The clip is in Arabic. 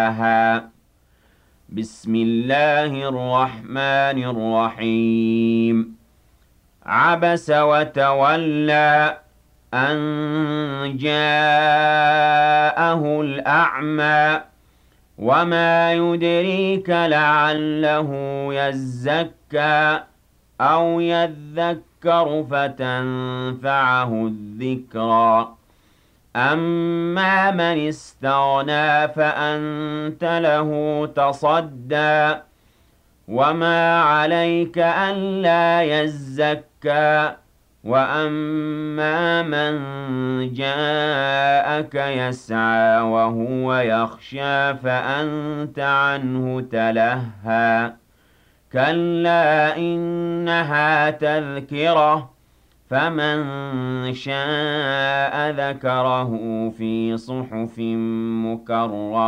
تلاها بسم الله الرحمن الرحيم عبس وتولى أن جاءه الأعمى وما يدريك لعله يزكى أو يذكر فتنفعه الذكرى أما من استغنى فأنت له تصدى وما عليك ألا يزكى وأما من جاءك يسعى وهو يخشى فأنت عنه تلهى كلا إنها تذكرة فمن شاء ذكره في صحف مكرمة